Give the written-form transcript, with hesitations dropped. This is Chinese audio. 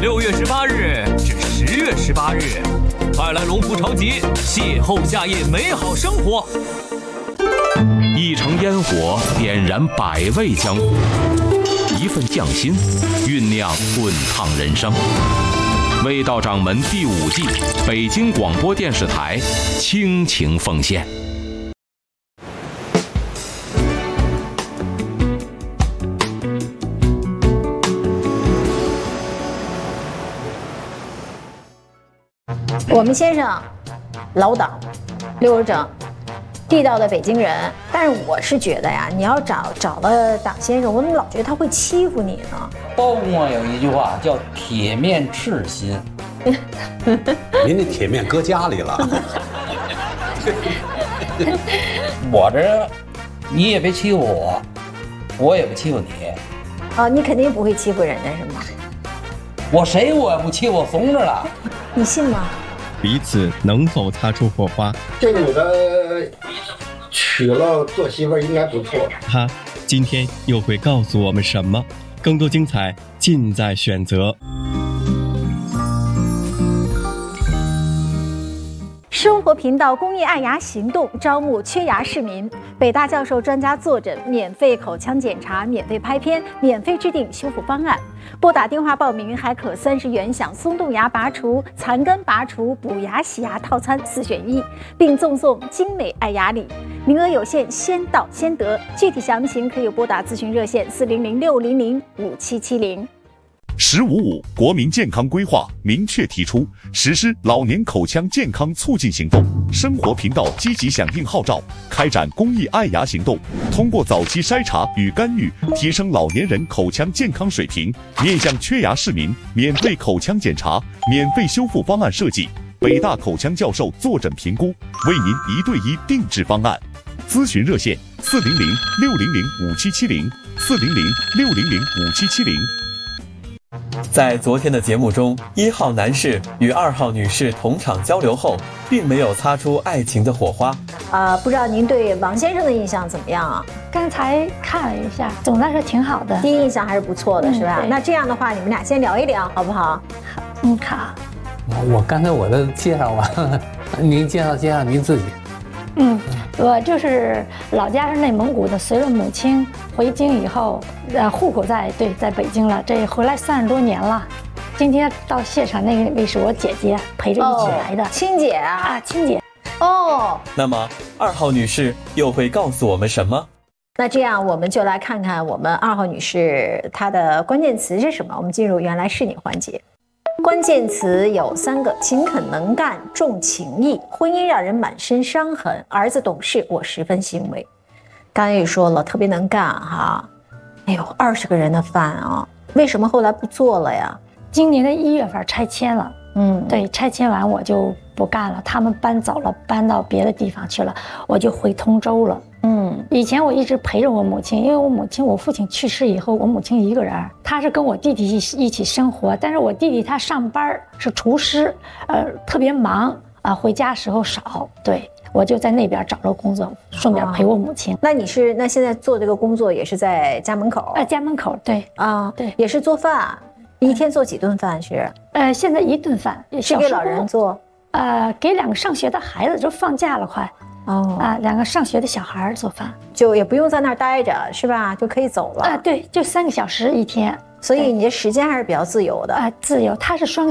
6月18日至10月18日，快来龙福潮集，邂逅夏夜美好生活。 一城烟火点燃百味江湖，一份匠心酝酿滚烫人生。味道掌门第5季，北京广播电视台倾情奉献。 我们先生老党溜着整，地道的北京人。但是我是觉得呀，你要找了党先生，我怎么老觉得他会欺负你呢？ 包公啊有一句话叫铁面赤心。 您这铁面搁家里了。 我这你也别欺负我，我也不欺负你。 你肯定不会欺负人家是吗？ 我谁我也不欺负，我怂着了。 你信吗？ 彼此能否擦出火花？ 这女的娶了做媳妇儿应该不错。 她今天又会告诉我们什么？更多精彩尽在选择。 生活频道公益爱牙行动招募缺牙市民，北大教授专家坐诊，免费口腔检查，免费拍片，免费制定修复方案。拨打电话报名，还可30元享松动牙拔除、残根拔除、补牙洗牙套餐4选1，并赠送精美爱牙礼。名额有限，先到先得。具体详情可以拨打咨询热线400-600-5770。 “15.5”国民健康规划明确提出，实施老年口腔健康促进行动。生活频道积极响应号召，开展公益爱牙行动，通过早期筛查与干预，提升老年人口腔健康水平。面向缺牙市民，免费口腔检查，免费修复方案设计，北大口腔教授坐诊评估，为您1对1定制方案。咨询热线400-600-5770，400-600-5770。 在昨天的节目中，1号男士与2号女士同场交流后，并没有擦出爱情的火花。 不知道您对王先生的印象怎么样啊？ 刚才看了一下，总的来说挺好的， 第一印象还是不错的，是吧？ 对。 那这样的话，你们俩先聊一聊，好不好？ 好。 我刚才我都介绍完了，您介绍您自己。 我就是老家是内蒙古的，随了母亲回京以后，户口在北京了，这回来30多年了。今天到现场那位是我姐姐，陪着一起来的， 亲姐啊， 亲姐。 那么2号女士又会告诉我们什么？ 那这样我们就来看看我们2号女士她的关键词是什么。我们进入原来是你环节。关键词有3个：勤恳能干、重情义，婚姻让人满身伤痕，儿子懂事，我十分欣慰。刚才也说了，特别能干哈。哎呦，20个人的饭啊，为什么后来不做了呀？ 今年的1月份拆迁了。对，拆迁完我就不干了，他们搬走了，搬到别的地方去了，我就回通州了。以前我一直陪着我母亲，因为我父亲去世以后，我母亲一个人，她是跟我弟弟一起生活，但是我弟弟他上班是厨师，特别忙啊，回家时候少，对，我就在那边找了工作，顺便陪我母亲。 那现在做这个工作也是在家门口？ 家门口，对对， 也是做饭，一天做几顿饭是？ 现在1顿饭， 是给老人做？ 给2个上学的孩子，就放假了快。2个上学的小孩做饭， 就也不用在那儿待着，是吧？就可以走了。 对，就3个小时一天， 所以你的时间还是比较自由的。 自由，他是双